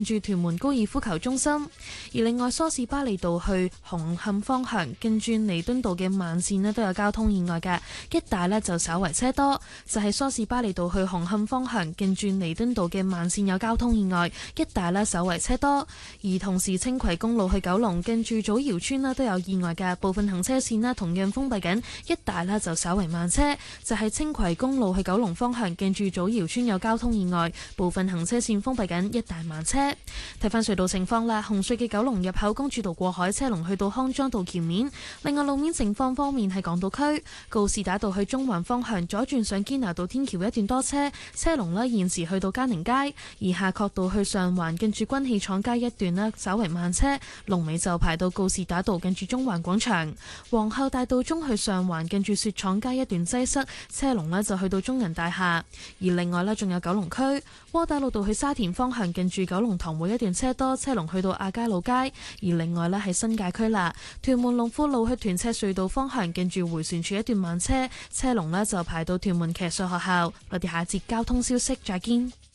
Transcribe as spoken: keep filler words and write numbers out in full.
住屯門高爾夫球中心。而另外梳士巴利道去紅磡方向近住彌敦道嘅慢線咧都有交通意外嘅，一帶咧就稍為車多，就係梳士巴利道去紅磡方向近住彌敦道嘅慢線有交通意外，一帶咧稍為車多。而同時青葵公路去九龍近住祖堯村咧都有意外嘅，部分行車線咧同樣封閉緊，一帶咧就稍為慢車，就係青葵公路去九龍方向近住祖堯村有交通意外，部分行車線封閉緊，一帶慢車。睇翻隧道情況啦，紅隧嘅九龍入口公主道過海車龍去到康莊道橋面。另外路面情況方面係港島區告士打道去中環方向左轉上堅拿道天橋一段多車，車龍呢現時去到嘉寧街。而夏慤道去上環近住軍器廠街一段呢稍為慢車，龍尾就排到告士打道近住中環廣場。皇后大道中去上環近住雪廠街一段擠塞，車龍呢就去到中銀大廈。而另外呢仲有九龍區窩打老道去沙田方向近住九龍塘會一段車多，車龍去到亞皆老街。而另外呢係新界區啦，屯門龍富路去屯赤隧道方向近住迴旋處一段慢車，車龍呢就排到屯門騎術學校。我哋下節交通消息再見。